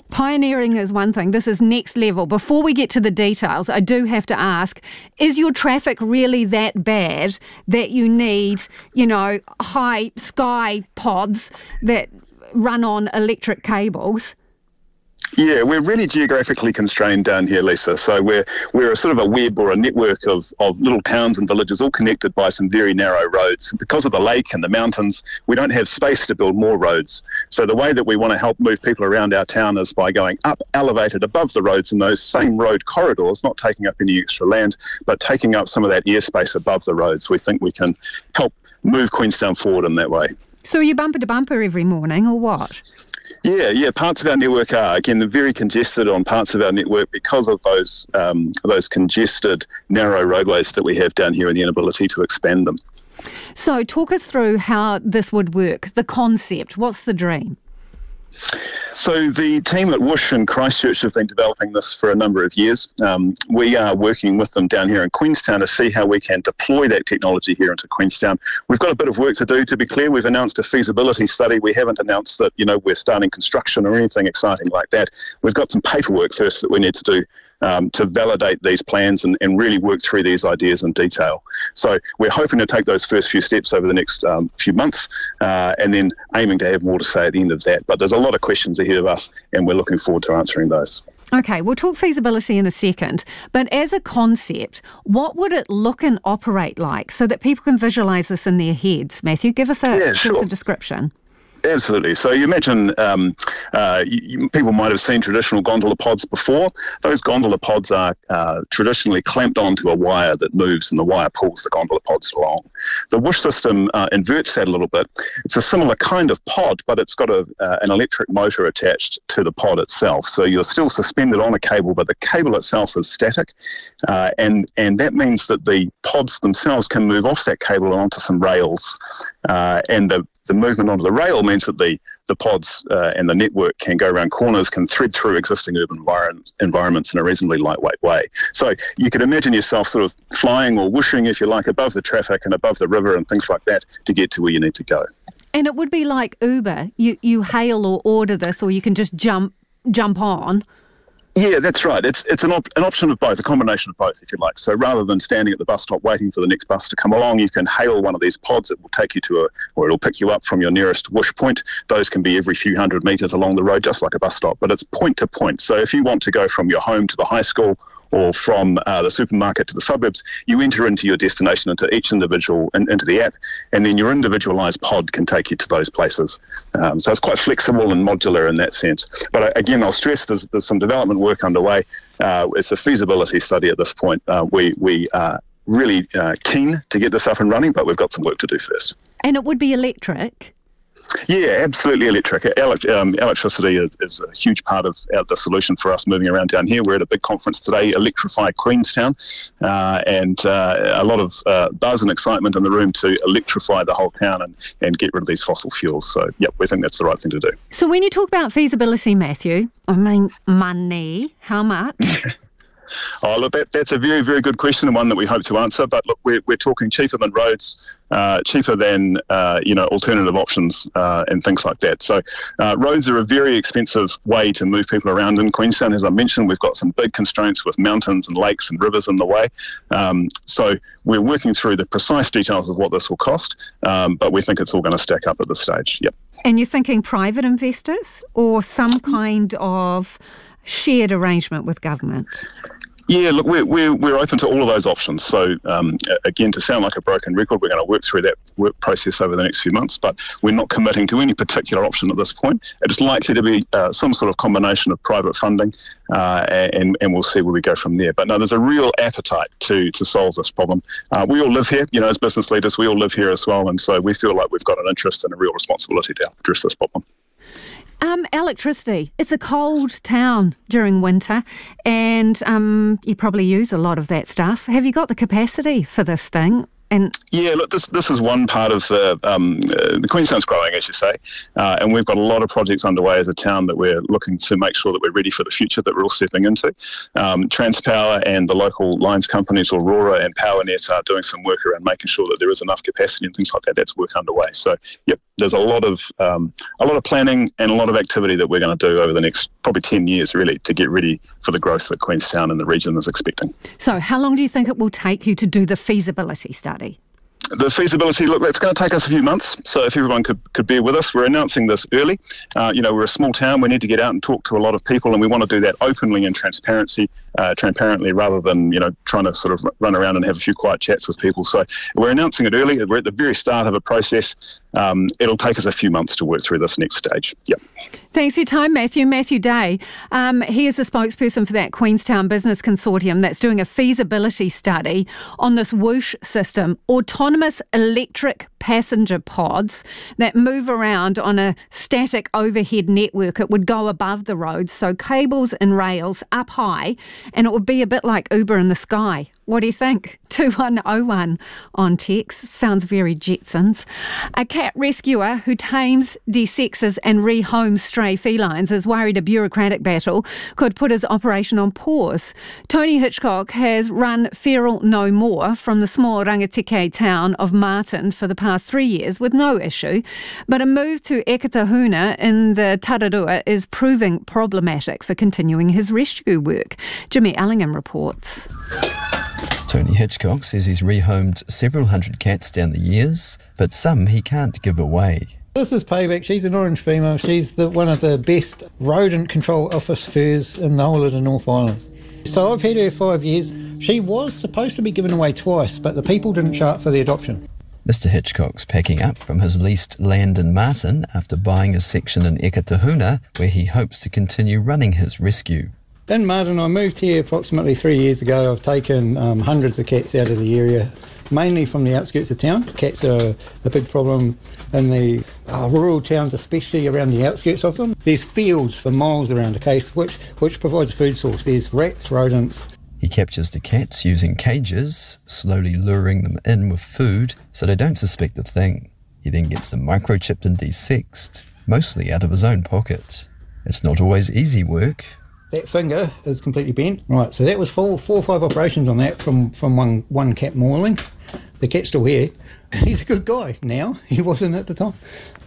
Pioneering is one thing. This is next level. Before we get to the details, I do have to ask, is your traffic really that bad that you need, you know, high sky pods that run on electric cables? Yeah, we're really geographically constrained down here, Lisa. So we're we're a sort of a web or a network of, of little towns and villages all connected by some very narrow roads. Because of the lake and the mountains, we don't have space to build more roads. So the way that we want to help move people around our town is by going up elevated above the roads in those same road corridors, not taking up any extra land, but taking up some of that airspace above the roads. We think we can help move Queenstown forward in that way. So are you bumper to bumper every morning or what? Yeah, yeah. Parts of our network are, again, they're very congested on parts of our network because of those um, those congested, narrow roadways that we have down here and the inability to expand them. So talk us through how this would work, the concept. What's the dream? So the team at Whoosh and Christchurch have been developing this for a number of years. Um, we are working with them down here in Queenstown to see how we can deploy that technology here into Queenstown. We've got a bit of work to do. To be clear, we've announced a feasibility study. We haven't announced that, you know, we're starting construction or anything exciting like that. We've got some paperwork first that we need to do Um, to validate these plans and, and really work through these ideas in detail. So we're hoping to take those first few steps over the next um, few months uh, and then aiming to have more to say at the end of that. But there's a lot of questions ahead of us and we're looking forward to answering those. Okay, we'll talk feasibility in a second, but as a concept, what would it look and operate like so that people can visualise this in their heads? Matthew, give us a, yeah, give sure. us a description. Absolutely. So you imagine um, uh, you, people might have seen traditional gondola pods before. Those gondola pods are uh, traditionally clamped onto a wire that moves and the wire pulls the gondola pods along. The Whoosh system uh, inverts that a little bit. It's a similar kind of pod, but it's got a, uh, an electric motor attached to the pod itself. So you're still suspended on a cable, but the cable itself is static. Uh, and, and that means that the pods themselves can move off that cable and onto some rails. Uh, and the The movement onto the rail means that the, the pods uh, and the network can go around corners, can thread through existing urban environments, environments in a reasonably lightweight way. So you could imagine yourself sort of flying or whooshing, if you like, above the traffic and above the river and things like that to get to where you need to go. And it would be like Uber. You you hail or order this, or you can just jump jump on. Yeah, that's right. It's it's an, op- an option of both, a combination of both, if you like. So rather than standing at the bus stop waiting for the next bus to come along, you can hail one of these pods. It will take you to a, or it'll pick you up from your nearest Whoosh point. Those can be every few hundred metres along the road, just like a bus stop, but it's point to point. So if you want to go from your home to the high school or from uh, the supermarket to the suburbs, you enter into your destination, into each individual, in, into the app, and then your individualised pod can take you to those places. Um, so it's quite flexible and modular in that sense. But uh, again, I'll stress there's, there's some development work underway. Uh, it's a feasibility study at this point. Uh, we, we are really uh, keen to get this up and running, but we've got some work to do first. And it would be electric? Yeah, absolutely electric. Elect- um, electricity is, is a huge part of uh, the solution for us moving around down here. We're at a big conference today, Electrify Queenstown, uh, and uh, a lot of uh, buzz and excitement in the room to electrify the whole town and, and get rid of these fossil fuels. So, yep, we think that's the right thing to do. So when you talk about feasibility, Matthew, I mean money, how much? Oh, look, that, that's a very, very good question and one that we hope to answer. But look, we're, we're talking cheaper than roads, uh, cheaper than, uh, you know, alternative options uh, and things like that. So uh, roads are a very expensive way to move people around in Queenstown. As I mentioned, we've got some big constraints with mountains and lakes and rivers in the way. Um, so we're working through the precise details of what this will cost, um, but we think it's all going to stack up at this stage. Yep. And you're thinking private investors or some kind of shared arrangement with government? Yeah, look, we're, we're, we're open to all of those options. So, um, again, to sound like a broken record, we're going to work through that work process over the next few months, but we're not committing to any particular option at this point. It's likely to be uh, some sort of combination of private funding, uh, and, and we'll see where we go from there. But no, there's a real appetite to to solve this problem. Uh, we all live here, you know, as business leaders, we all live here as well, and so we feel like we've got an interest and a real responsibility to address this problem. Um, electricity. It's a cold town during winter and um, you probably use a lot of that stuff. Have you got the capacity for this thing? And yeah, look, this this is one part of uh, um, uh, the Queenstown's growing, as you say, uh, and we've got a lot of projects underway as a town that we're looking to make sure that we're ready for the future that we're all stepping into. Um, Transpower and the local lines companies, Aurora and PowerNet, are doing some work around making sure that there is enough capacity and things like that. That's work underway. So, yep, there's a lot of um, a lot of planning and a lot of activity that we're going to do over the next probably ten years, really, to get ready for the growth that Queenstown and the region is expecting. So how long do you think it will take you to do the feasibility study? The feasibility, look, that's going to take us a few months. So if everyone could, could bear with us, we're announcing this early. Uh, you know, we're a small town. We need to get out and talk to a lot of people, and we want to do that openly and transparency, uh, transparently, rather than, you know, trying to sort of run around and have a few quiet chats with people. So we're announcing it early. We're at the very start of a process. Um, it'll take us a few months to work through this next stage. Yep. Thanks for your time, Matthew. Matthew Day. Um, he is the spokesperson for that Queenstown Business Consortium that's doing a feasibility study on this Whoosh system, autonomous electric passenger pods that move around on a static overhead network. It would go above the road, so cables and rails up high, and it would be a bit like Uber in the sky. What do you think? two one oh one on text. Sounds very Jetsons. A cat rescuer who tames, desexes and rehomes stray felines is worried a bureaucratic battle could put his operation on pause. Tony Hitchcock has run Feral No More from the small rangatike town of Martin for the past three years with no issue, but a move to Eketahuna in the Tararua is proving problematic for continuing his rescue work. Jimmy Allingham reports. Tony Hitchcock says he's rehomed several hundred cats down the years, but some he can't give away. This is Payback. She's an orange female. She's the, one of the best rodent control office furs in the whole of the North Island. So I've had her five years. She was supposed to be given away twice, but the people didn't show up for the adoption. Mister Hitchcock's packing up from his leased land in Martin after buying a section in Eketahuna where he hopes to continue running his rescue. In Martin, I moved here approximately three years ago. I've taken um, hundreds of cats out of the area, mainly from the outskirts of town. Cats are a big problem in the uh, rural towns, especially around the outskirts of them. There's fields for miles around the case, which, which provides a food source. There's rats, rodents. He captures the cats using cages, slowly luring them in with food so they don't suspect a thing. He then gets them microchipped and desexed, mostly out of his own pocket. It's not always easy work. That finger is completely bent. Right, so that was four, four or five operations on that from, from one, one cat mauling. The cat's still here. He's a good guy now. He wasn't at the time.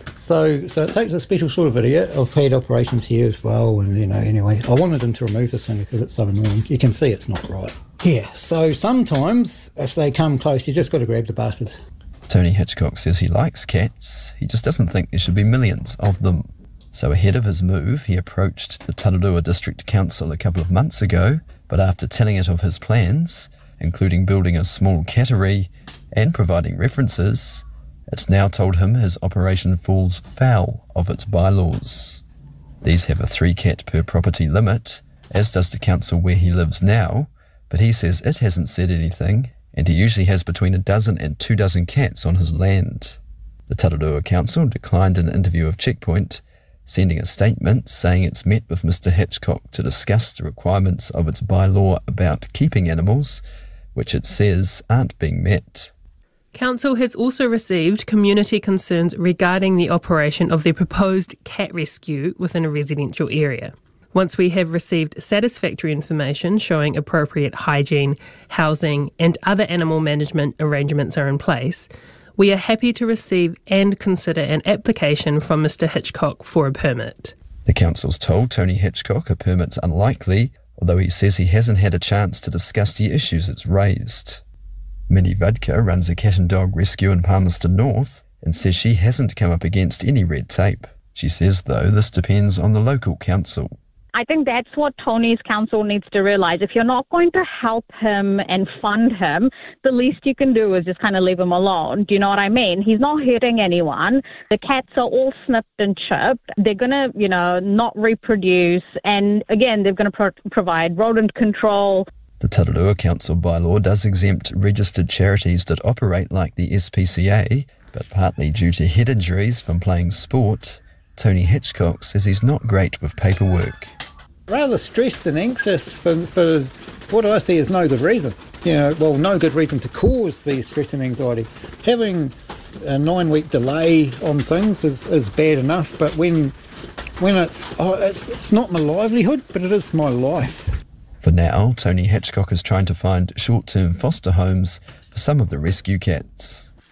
So so it takes a special sort of idiot. I've had operations here as well, and, you know, anyway, I wanted them to remove this finger because it's so annoying. You can see it's not right. Yeah, so sometimes if they come close, you just got to grab the bastards. Tony Hitchcock says he likes cats. He just doesn't think there should be millions of them. So ahead of his move, he approached the Tararua District Council a couple of months ago, but after telling it of his plans, including building a small cattery and providing references, it's now told him his operation falls foul of its bylaws. These have a three cat per property limit, as does the council where he lives now, but he says it hasn't said anything, and he usually has between a dozen and two dozen cats on his land. The Tararua Council declined an interview of Checkpoint, sending a statement saying it's met with Mister Hitchcock to discuss the requirements of its bylaw about keeping animals, which it says aren't being met. Council has also received community concerns regarding the operation of the proposed cat rescue within a residential area. Once we have received satisfactory information showing appropriate hygiene, housing and other animal management arrangements are in place, we are happy to receive and consider an application from Mister Hitchcock for a permit. The council's told Tony Hitchcock a permit's unlikely, although he says he hasn't had a chance to discuss the issues it's raised. Minnie Vodka runs a cat and dog rescue in Palmerston North and says she hasn't come up against any red tape. She says, though, this depends on the local council. I think that's what Tony's council needs to realise. If you're not going to help him and fund him, the least you can do is just kind of leave him alone. Do you know what I mean? He's not hurting anyone. The cats are all snipped and chipped. They're going to, you know, not reproduce. And again, they're going to pro- provide rodent control. The Tararua Council bylaw does exempt registered charities that operate like the S P C A, but partly due to head injuries from playing sport, Tony Hitchcock says he's not great with paperwork. Rather stressed and anxious for, for what I see as no good reason. You know, well, no good reason to cause the stress and anxiety. Having a nine-week delay on things is, is bad enough, but when when it's, oh, it's it's not my livelihood, but it is my life. For now, Tony Hitchcock is trying to find short-term foster homes for some of the rescue cats.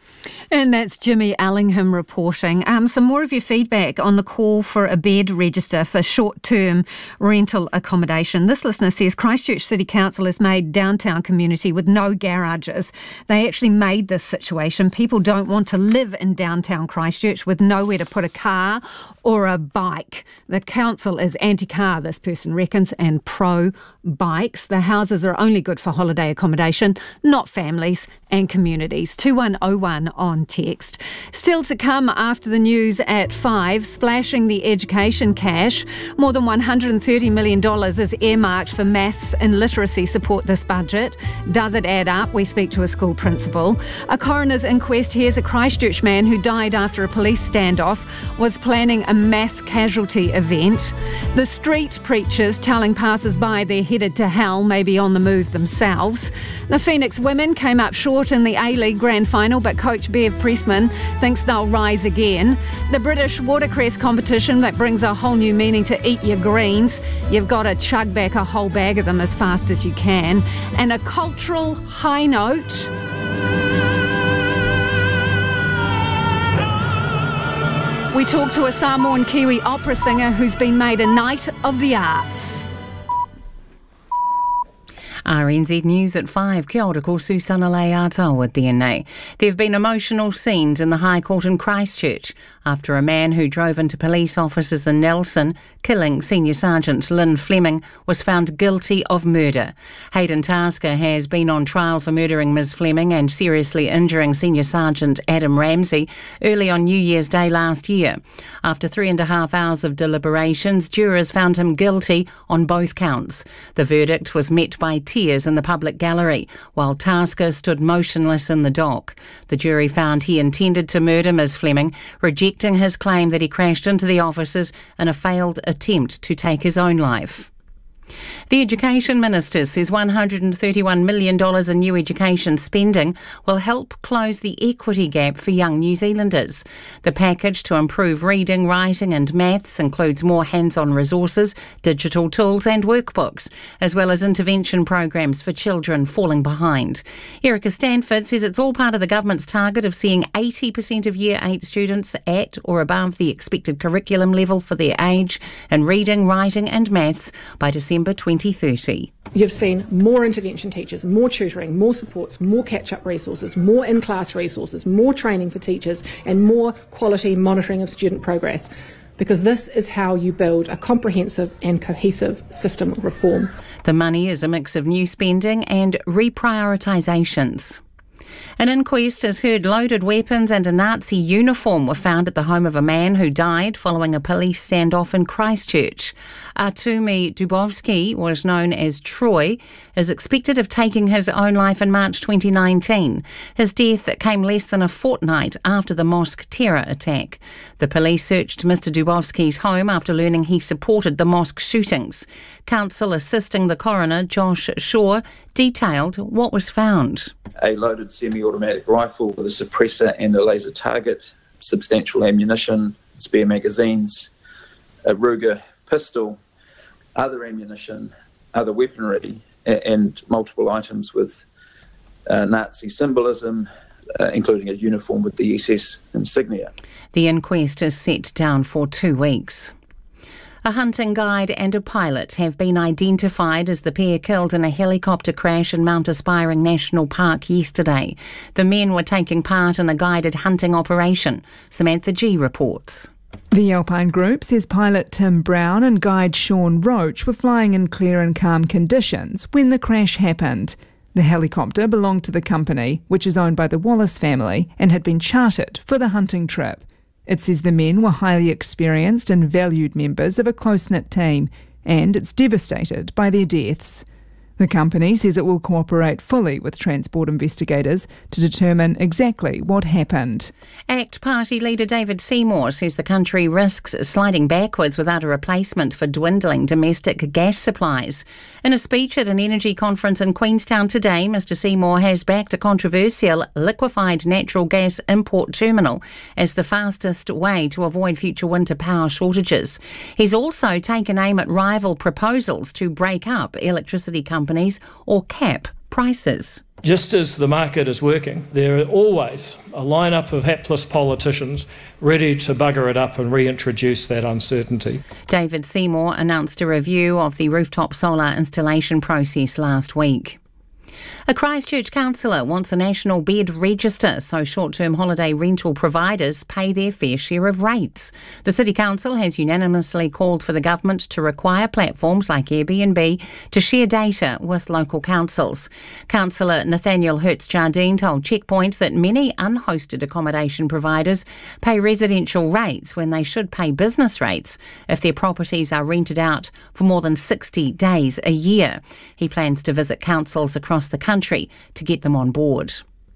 And that's Jimmy Allingham reporting. Um, some more of your feedback on the call for a bed register for short-term rental accommodation. This listener says Christchurch City Council has made downtown community with no garages. They actually made this situation. People don't want to live in downtown Christchurch with nowhere to put a car or a bike. The council is anti-car, this person reckons, and pro-bikes. The houses are only good for holiday accommodation, not families and communities. two one oh one on text. Still to come after the news at five, splashing the education cash. More than one hundred thirty million dollars is earmarked for maths and literacy support this budget. Does it add up? We speak to a school principal. A coroner's inquest hears a Christchurch man who died after a police standoff was planning a mass casualty event. The street preachers telling passers-by they're headed to hell may be on the move themselves. The Phoenix women came up short in the A-League Grand Final, but coach Bev Priestman thinks they'll rise again. The British watercress competition that brings a whole new meaning to eat your greens. You've got to chug back a whole bag of them as fast as you can. And a cultural high note. We talk to a Samoan Kiwi opera singer who's been made a Knight of the Arts. R N Z News at five. Kia ora, ko Susana Leata D N A. There have been emotional scenes in the High Court in Christchurch after a man who drove into police officers in Nelson, killing Senior Sergeant Lynn Fleming, was found guilty of murder. Hayden Tasker has been on trial for murdering Miz Fleming and seriously injuring Senior Sergeant Adam Ramsey early on New Year's Day last year. After three and a half hours of deliberations, jurors found him guilty on both counts. The verdict was met by tears in the public gallery, while Tasker stood motionless in the dock. The jury found he intended to murder Miz Fleming, rejecting his claim that he crashed into the officers in a failed attempt to take his own life. The Education Minister says one hundred thirty-one million dollars in new education spending will help close the equity gap for young New Zealanders. The package to improve reading, writing and maths includes more hands-on resources, digital tools and workbooks, as well as intervention programs for children falling behind. Erica Stanford says it's all part of the government's target of seeing eighty percent of Year eight students at or above the expected curriculum level for their age in reading, writing and maths by December twenty thirty. You've seen more intervention teachers, more tutoring, more supports, more catch-up resources, more in-class resources, more training for teachers and more quality monitoring of student progress. Because this is how you build a comprehensive and cohesive system reform. The money is a mix of new spending and reprioritisations. An inquest has heard loaded weapons and a Nazi uniform were found at the home of a man who died following a police standoff in Christchurch. Artumi Dubovsky, was known as Troy, is expected of taking his own life in March twenty nineteen. His death came less than a fortnight after the mosque terror attack. The police searched Mister Dubovsky's home after learning he supported the mosque shootings. Counsel assisting the coroner, Josh Shaw, detailed what was found. A loaded semi-automatic rifle with a suppressor and a laser target, substantial ammunition, spare magazines, a Ruger pistol, other ammunition, other weaponry, and multiple items with uh, Nazi symbolism, uh, including a uniform with the S S insignia. The inquest is set down for two weeks. A hunting guide and a pilot have been identified as the pair killed in a helicopter crash in Mount Aspiring National Park yesterday. The men were taking part in a guided hunting operation. Samantha G reports. The Alpine Group says pilot Tim Brown and guide Sean Roach were flying in clear and calm conditions when the crash happened. The helicopter belonged to the company, which is owned by the Wallace family, and had been chartered for the hunting trip. It says the men were highly experienced and valued members of a close-knit team, and it's devastated by their deaths. The company says it will cooperate fully with transport investigators to determine exactly what happened. ACT Party leader David Seymour says the country risks sliding backwards without a replacement for dwindling domestic gas supplies. In a speech at an energy conference in Queenstown today, Mr Seymour has backed a controversial liquefied natural gas import terminal as the fastest way to avoid future winter power shortages. He's also taken aim at rival proposals to break up electricity companies or cap prices. Just as the market is working, there are always a lineup of hapless politicians ready to bugger it up and reintroduce that uncertainty. David Seymour announced a review of the rooftop solar installation process last week. A Christchurch councillor wants a national bed register so short-term holiday rental providers pay their fair share of rates. The City Council has unanimously called for the government to require platforms like Airbnb to share data with local councils. Councillor Nathaniel Hertz-Jardine told Checkpoint that many unhosted accommodation providers pay residential rates when they should pay business rates if their properties are rented out for more than sixty days a year. He plans to visit councils across the country to get them on board.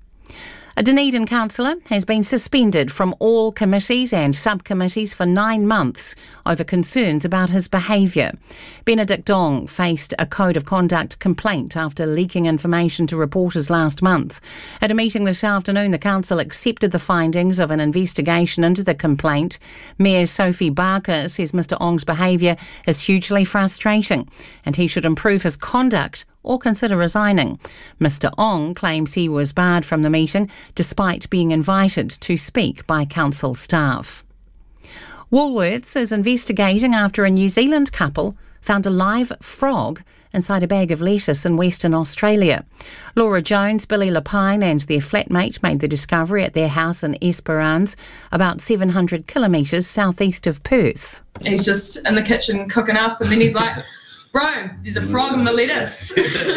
A Dunedin councillor has been suspended from all committees and subcommittees for nine months over concerns about his behaviour. Benedict Dong faced a code of conduct complaint after leaking information to reporters last month. At a meeting this afternoon, the council accepted the findings of an investigation into the complaint. Mayor Sophie Barker says Mr Ong's behaviour is hugely frustrating and he should improve his conduct or consider resigning. Mr Ong claims he was barred from the meeting despite being invited to speak by council staff. Woolworths is investigating after a New Zealand couple found a live frog inside a bag of lettuce in Western Australia. Laura Jones, Billy Lapine and their flatmate made the discovery at their house in Esperance, about seven hundred kilometres southeast of Perth. He's just in the kitchen cooking up and then he's like, bro, there's a frog in the lettuce.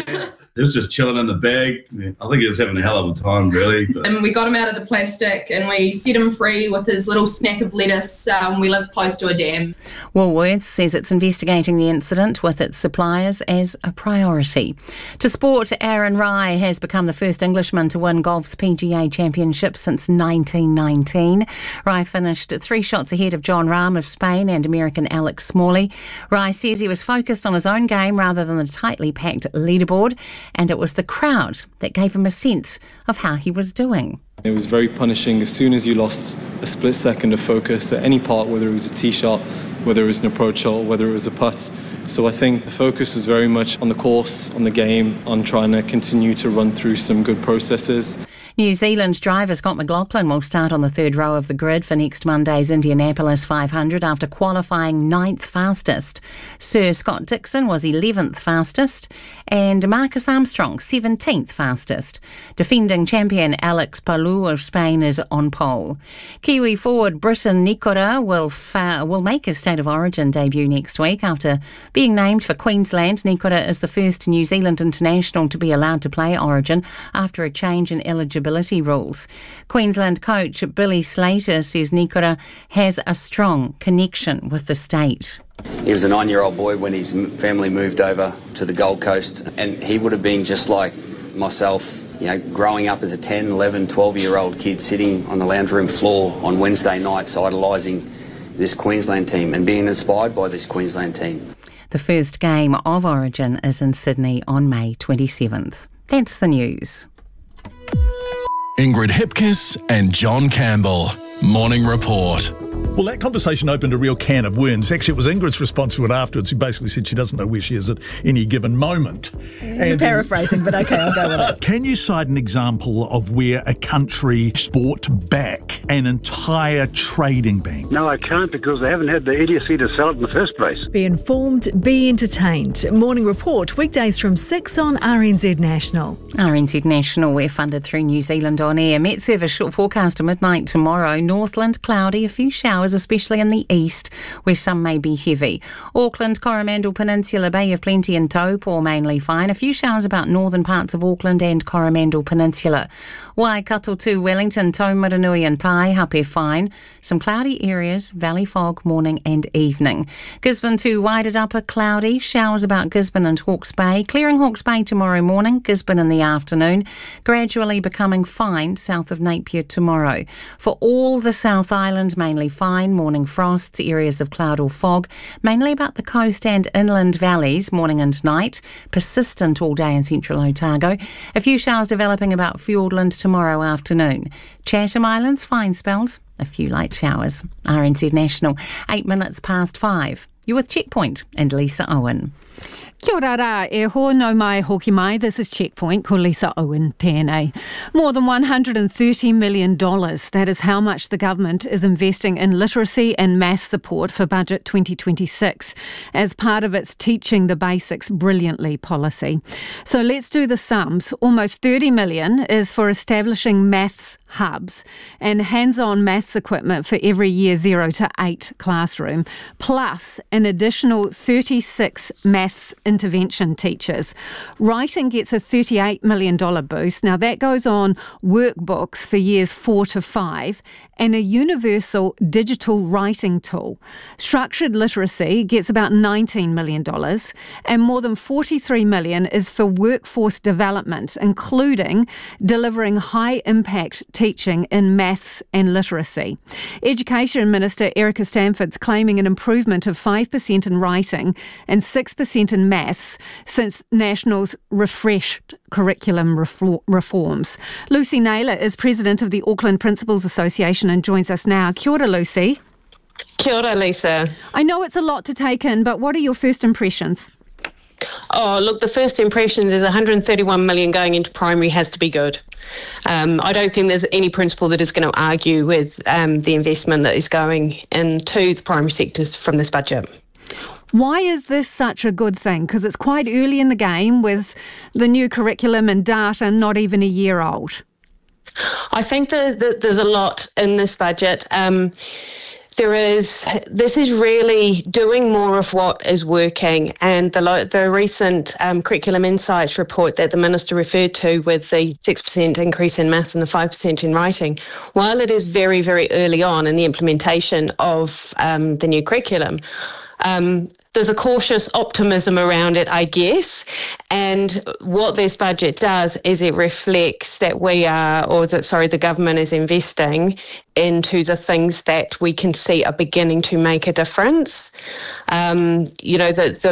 He was just chilling in the bag. I think he was having a hell of a time, really. But. And we got him out of the plastic and we set him free with his little snack of lettuce. Um, we live close to a dam. Woolworths says it's investigating the incident with its suppliers as a priority. To sport, Aaron Rai has become the first Englishman to win golf's P G A Championship since nineteen nineteen. Rai finished three shots ahead of John Rahm of Spain and American Alex Smalley. Rai says he was focused on his own game rather than the tightly packed leaderboard, and it was the crowd that gave him a sense of how he was doing. It was very punishing. As soon as you lost a split second of focus at any part, whether it was a tee shot, whether it was an approach shot, whether it was a putt. So I think the focus was very much on the course, on the game, on trying to continue to run through some good processes. New Zealand driver Scott McLaughlin will start on the third row of the grid for next Monday's Indianapolis five hundred after qualifying ninth fastest. Sir Scott Dixon was eleventh fastest and Marcus Armstrong seventeenth fastest. Defending champion Alex Palou of Spain is on pole. Kiwi forward Briton Nikora will, fa- will make his State of Origin debut next week after being named for Queensland. Nikora is the first New Zealand international to be allowed to play Origin after a change in eligibility rules. Queensland coach Billy Slater says Nikora has a strong connection with the state. He was a nine-year-old boy when his family moved over to the Gold Coast, and he would have been just like myself, you know, growing up as a ten, eleven, twelve-year-old kid sitting on the lounge room floor on Wednesday nights idolising this Queensland team and being inspired by this Queensland team. The first game of Origin is in Sydney on May twenty-seventh. That's the news. Ingrid Hipkiss and John Campbell. Morning Report. Well, that conversation opened a real can of worms. Actually, it was Ingrid's response to it afterwards, who basically said she doesn't know where she is at any given moment. You're and paraphrasing, but okay, I'll go with it. Can you cite an example of where a country bought back an entire trading bank? No, I can't, because they haven't had the idiocy to sell it in the first place. Be informed, be entertained. Morning Report, weekdays from six on R N Z National. R N Z National, we're funded through New Zealand On Air. Met Service short forecast to midnight tomorrow. Northland cloudy, a few showers, especially in the east, where some may be heavy. Auckland, Coromandel Peninsula, Bay of Plenty and Taupo mainly fine. A few showers about northern parts of Auckland and Coromandel Peninsula. Waikato to Wellington, Taumaranui and Tai, Hape fine. Some cloudy areas, valley fog morning and evening. Gisborne to Wairarapa, cloudy. Showers about Gisborne and Hawke's Bay. Clearing Hawke's Bay tomorrow morning, Gisborne in the afternoon. Gradually becoming fine south of Napier tomorrow. For all the South Island, mainly fine. Morning frosts, areas of cloud or fog. Mainly about the coast and inland valleys, morning and night. Persistent all day in central Otago. A few showers developing about Fiordland tomorrow afternoon. Chatham Islands, fine spells. A few light showers. R N Z National, eight minutes past five. You're with Checkpoint and Lisa Owen. Kia ora rā, e ho no mai hoki mai. This is Checkpoint, ko Lisa Owen tēnei. More than one hundred thirty million dollars. That is how much the government is investing in literacy and maths support for budget twenty twenty-six as part of its Teaching the Basics Brilliantly policy. So let's do the sums. Almost thirty million dollars is for establishing maths hubs and hands-on maths equipment for every year zero to eight classroom, plus an additional thirty-six maths intervention teachers. Writing gets a thirty-eight million dollars boost. Now that goes on workbooks for years four to five and a universal digital writing tool. Structured literacy gets about nineteen million dollars and more than forty-three million dollars is for workforce development, including delivering high-impact teaching in maths and literacy. Education Minister Erica Stanford's claiming an improvement of five percent in writing and six percent in maths since National's refreshed curriculum reforms. Lucy Naylor is president of the Auckland Principals Association and joins us now. Kia ora, Lucy. Kia ora, Lisa. I know it's a lot to take in, but what are your first impressions? Oh, look, the first impressions is one hundred thirty-one million dollars going into primary has to be good. Um, I don't think there's any principal that is going to argue with um, the investment that is going into the primary sectors from this budget. Why is this such a good thing? Because it's quite early in the game with the new curriculum and data not even a year old. I think that, that there's a lot in this budget. Um, There is, this is really doing more of what is working, and the lo- the recent um, Curriculum Insights report that the Minister referred to with the six percent increase in maths and the five percent in writing, while it is very, very early on in the implementation of um, the new curriculum, um, there's a cautious optimism around it, I guess. And what this budget does is it reflects that we are, or that, sorry, the government is investing into the things that we can see are beginning to make a difference. Um, you know, the, the